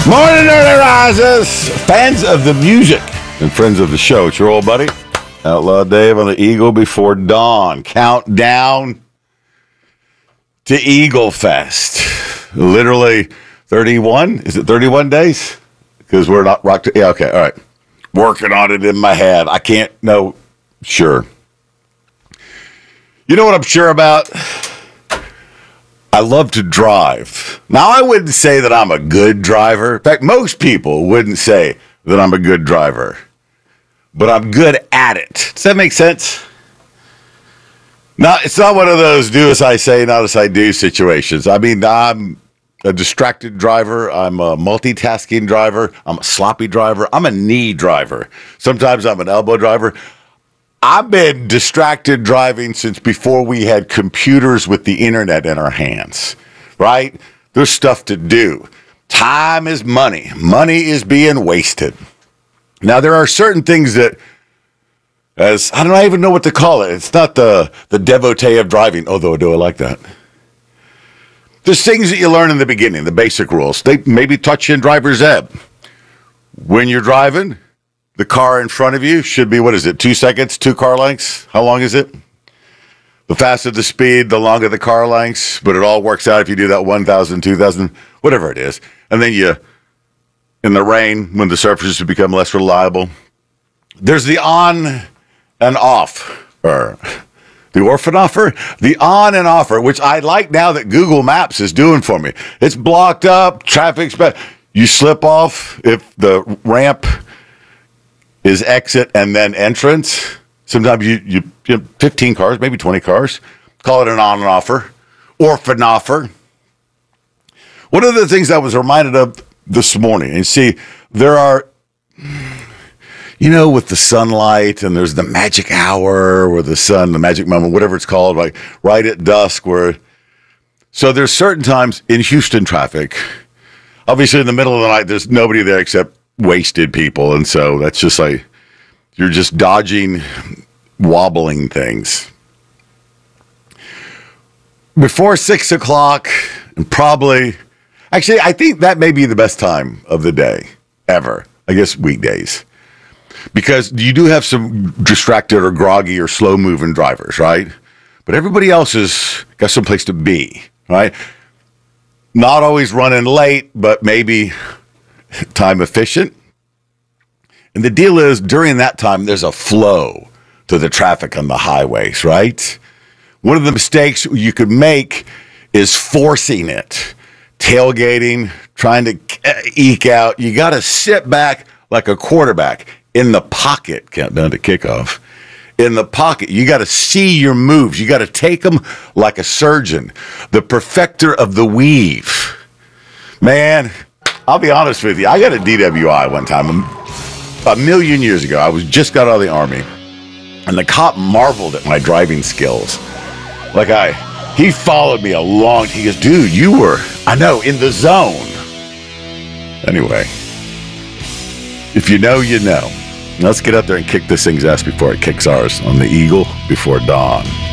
Morning, early risers, fans of the music and friends of the show. It's your old buddy, Outlaw Dave on the Eagle Before Dawn. Countdown to Eagle Fest. Literally 31. Is it 31 days? Because we're not rocked. Yeah, okay, all right. Working on it in my head. I can't know. Sure. You know what I'm sure about? I love to drive. Now, I wouldn't say that I'm a good driver. In fact, most people wouldn't say that I'm a good driver. But I'm good at it. Does that make sense? It's not one of those do as I say, not as I do situations. I mean, I'm a distracted driver. I'm a multitasking driver. I'm a sloppy driver. I'm a knee driver. Sometimes I'm an elbow driver. I've been distracted driving since before we had computers with the internet in our hands, right? There's stuff to do. Time is money. Money is being wasted. Now, there are certain things that, I don't even know what to call it. It's not the devotee of driving, although do I like that. There's things that you learn in the beginning, the basic rules. They maybe touch you in driver's ed. When you're driving, the car in front of you should be, 2 seconds, 2 car lengths? How long is it? The faster the speed, the longer the car lengths, but it all works out if you do that 1,000, 2,000, whatever it is. And then in the rain, when the surfaces become less reliable, there's the on and off, or the orphan offer, the on and offer, which I like now that Google Maps is doing for me. It's blocked up, traffic's bad. You slip off if the ramp is exit and then entrance. Sometimes you 15 cars, maybe 20 cars. Call it an on and offer, orphan offer. One of the things I was reminded of this morning, and see, there are, with the sunlight, and there's the magic hour where the magic moment, whatever it's called, like right at dusk, so there's certain times in Houston traffic, obviously in the middle of the night, there's nobody there except wasted people, and so that's just like you're just dodging wobbling things. Before 6 o'clock, and probably, actually, I think that may be the best time of the day ever. I guess weekdays, because you do have some distracted or groggy or slow moving drivers, right? But everybody else has got someplace to be, right? Not always running late, but maybe time efficient. And the deal is, during that time, there's a flow to the traffic on the highways, right? One of the mistakes you could make is forcing it, tailgating, trying to eke out. You got to sit back like a quarterback in the pocket, countdown to kickoff. In the pocket, you got to see your moves. You got to take them like a surgeon, the perfecter of the weave. Man, I'll be honest with you. I got a DWI one time a million years ago. I just got out of the Army, and the cop marveled at my driving skills. He followed me he goes, dude, you were, I know, in the zone. Anyway, if you know, you know. Let's get out there and kick this thing's ass before it kicks ours on the Eagle Before Dawn.